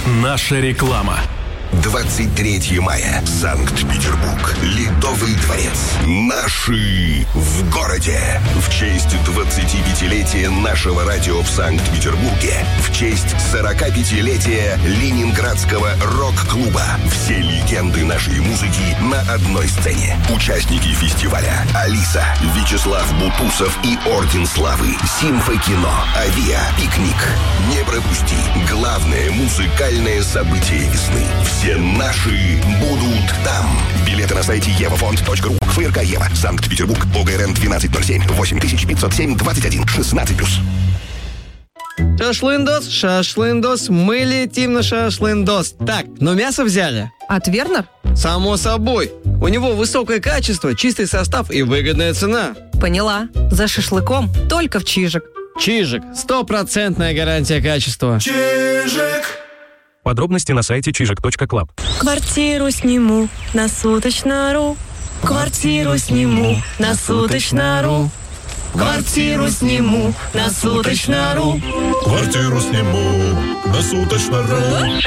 Наша реклама. 23 мая. Санкт-Петербург. Ледовый дворец. Наши в городе. В честь 25-летия нашего радио в Санкт-Петербурге. В честь 45-летия Ленинградского рок-клуба. Все легенды нашей музыки на одной сцене. Участники фестиваля: Алиса, Вячеслав Бутусов и Орден Славы. Симфокино, Авиа, Пикник. Не пропусти главное музыкальное событие весны. Все наши будут там. Билеты на сайте evafond.ru. ФРК Ева. Санкт-Петербург. ОГРН 1207 8507 21 16+. Шашлындос, шашлындос, мы летим на шашлындос. Так, но мясо взяли? От Вернер? Само собой. У него высокое качество, чистый состав и выгодная цена. Поняла. За шашлыком только в Чижик. Чижик. 100% гарантия качества. Чижик. Подробности на сайте чижик.клаб. Квартиру сниму на суточно.ру. Квартиру сниму на суточно.ру. Квартиру сниму на суточно.ру. Квартиру сниму на суточно.ру.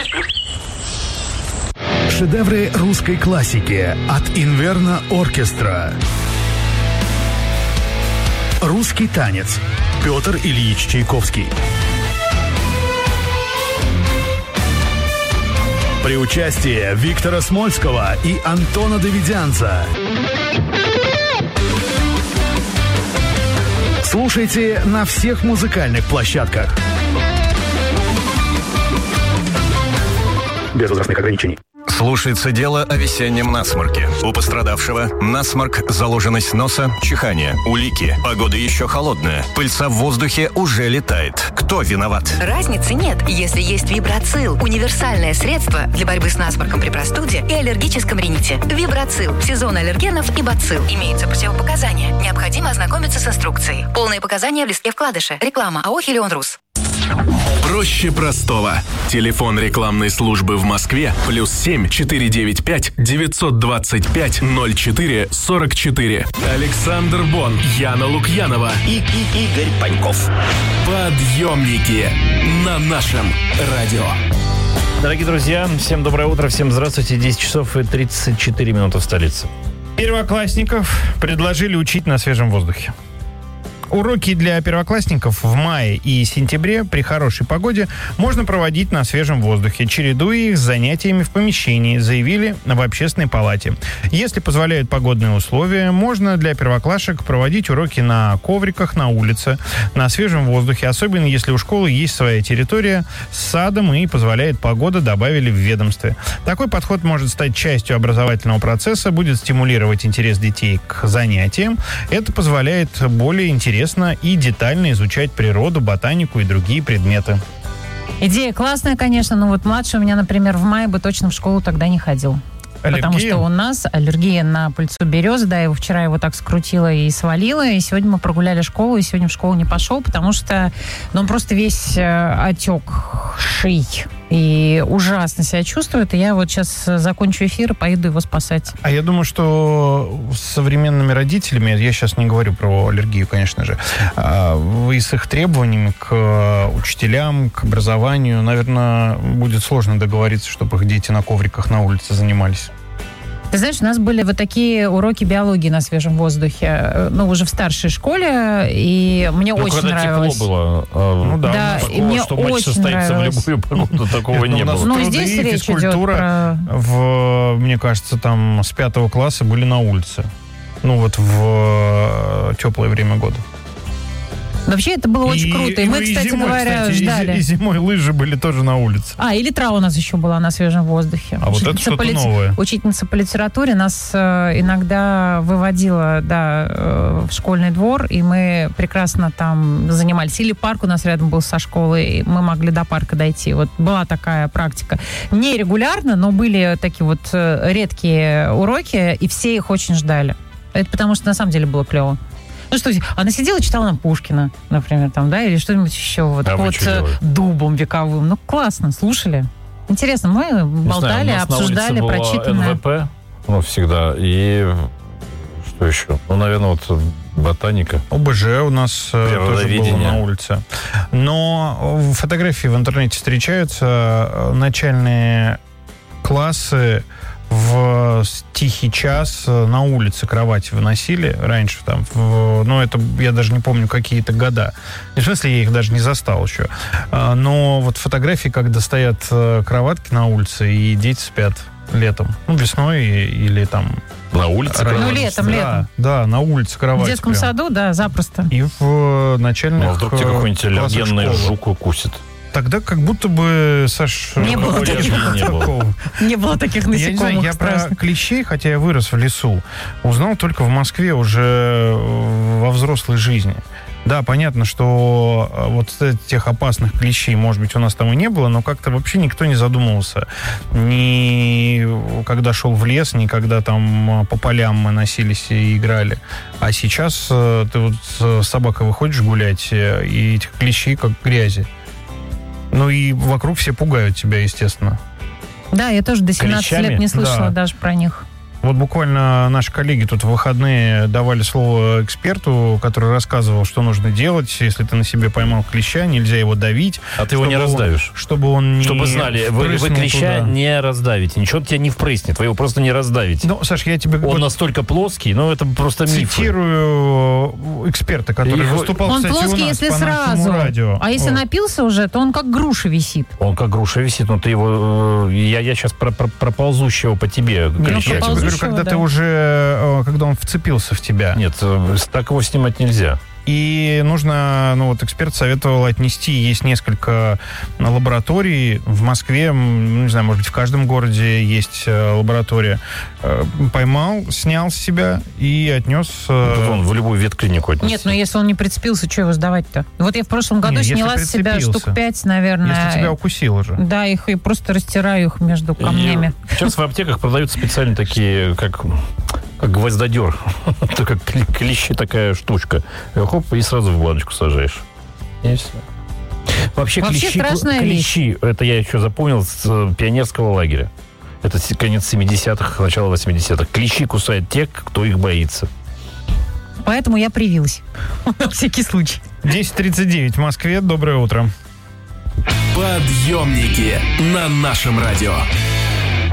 Шедевры русской классики от Инверно Оркестра. Русский танец. Петр Ильич Чайковский. При участии Виктора Смольского и Антона Давидянца. Слушайте на всех музыкальных площадках. Без возрастных ограничений. Слушается дело о весеннем насморке. У пострадавшего насморк, заложенность носа, чихание, улики. Погода еще холодная. Пыльца в воздухе уже летает. Кто виноват? Разницы нет, если есть Вибрацил. Универсальное средство для борьбы с насморком при простуде и аллергическом рините. Вибрацил. Сезон аллергенов и бацилл. Имеются противопоказания. Необходимо ознакомиться с инструкцией. Полные показания в листке вкладыша. Реклама АО «Хелион-Рус». Проще простого. Телефон рекламной службы в Москве +7 495 925 04 44. Александр Бон, Яна Лукьянова И Игорь Паньков. Подъемники на нашем радио. Дорогие друзья, всем доброе утро, всем здравствуйте. 10 часов и 34 минуты в столице. Первоклассников предложили учить на свежем воздухе. Уроки для первоклассников в мае и сентябре при хорошей погоде можно проводить на свежем воздухе, чередуя их с занятиями в помещении, заявили в общественной палате. Если позволяют погодные условия, можно для первоклашек проводить уроки на ковриках на улице, на свежем воздухе, особенно если у школы есть своя территория с садом и позволяет погода, добавили в ведомстве. Такой подход может стать частью образовательного процесса, будет стимулировать интерес детей к занятиям. Это позволяет более интересно и детально изучать природу, ботанику и другие предметы. Идея классная, конечно, но вот младший у меня, например, в мае бы точно в школу тогда не ходил. Аллергия? Потому что у нас аллергия на пыльцу березы, да, вчера его так скрутило и свалило, и сегодня мы прогуляли школу, и сегодня в школу не пошел, потому что он просто весь отекший и ужасно себя чувствует, и я вот сейчас закончу эфир и поеду его спасать. А я думаю, что с современными родителями, я сейчас не говорю про аллергию, конечно же, и с их требованиями к учителям, к образованию, наверное, будет сложно договориться, чтобы их дети на ковриках на улице занимались. Ты знаешь, у нас были вот такие уроки биологии на свежем воздухе, ну, уже в старшей школе, и мне очень нравилось. Тепло было. Да, и мне что матч очень состоится нравилось. в любую погоду, такого не было. Ну, здесь речь идет про... Мне кажется, там с 5 класса были на улице. Ну, вот в теплое время года. Вообще это было очень круто. И мы, кстати зимой, говоря, ждали. И зимой лыжи были тоже на улице. И литра у нас еще была на свежем воздухе. А вот это что-то новое. Учительница по литературе нас иногда выводила, в школьный двор, и мы прекрасно там занимались. Или парк у нас рядом был со школой, и мы могли до парка дойти. Вот была такая практика. Не регулярно, но были такие вот редкие уроки, и все их очень ждали. Это потому что на самом деле было клево. Ну что, она сидела, читала нам Пушкина, например, там, да, или что-нибудь еще, вот дубом вековым. Ну, классно, слушали. Интересно, мы болтали, обсуждали прочитанное. НВП, всегда, и что еще? Ну, наверное, вот Ботаника. ОБЖ у нас тоже было на улице. Но фотографии в интернете встречаются. Начальные классы в тихий час на улице кровати выносили раньше там, но это я даже не помню какие-то года. В смысле, я их даже не застал еще. Но вот фотографии, когда стоят кроватки на улице и дети спят летом, весной или там на улице. Летом. Да, на улице кровать. В детском саду, да, запросто. И в начальных классах. А вдруг тебе какой-нибудь аллергенный жук укусит? Тогда как будто бы, Саш... Не было таких насекомых. Я не знаю, я про клещей, хотя я вырос в лесу, узнал только в Москве уже во взрослой жизни. Да, понятно, что вот тех опасных клещей, может быть, у нас там и не было, но как-то вообще никто не задумывался. Ни когда шел в лес, ни когда там по полям мы носились и играли. А сейчас ты вот с собакой выходишь гулять, и этих клещей как грязи. Ну и вокруг все пугают тебя, естественно. Да, я тоже до 17 лет не слышала даже про них. Вот буквально наши коллеги тут в выходные давали слово эксперту, который рассказывал, что нужно делать, если ты на себе поймал клеща, нельзя его давить. А ты его не раздавишь. Чтобы он не... Чтобы знали, вы клеща не раздавите. Ничего тебя не впрыснет, вы его просто не раздавите. Ну, Саш, я тебе... Он настолько плоский, но это просто миф. Цитирую эксперта, который выступал, он кстати, плоский, у нас если по сразу. Радио. А если напился уже, то он как груша висит. Он как груша висит, но ты его... Я сейчас про ползущего по тебе клеща. Я тебе говорю, когда ты уже... Когда он вцепился в тебя. Нет, так его снимать нельзя. И нужно, эксперт советовал отнести, есть несколько лабораторий в Москве, не знаю, может быть, в каждом городе есть лаборатория. Поймал, снял с себя и отнес... Вон, в любую ветклинику отнести. Нет, но если он не прицепился, что его сдавать-то? Вот я в прошлом году сняла с себя штук 5, наверное. Если тебя укусил уже. Да, их и просто растираю их между камнями. Сейчас в аптеках продаются специально такие, как гвоздодер. Это как клещи такая штучка. Хоп, и сразу в баночку сажаешь. И все. Вообще клещи, это я еще запомнил с пионерского лагеря. Это конец 70-х, начало 80-х. Клещи кусают тех, кто их боится. Поэтому я привилась. На всякий случай. 10:39 в Москве. Доброе утро. Подъемники на нашем радио.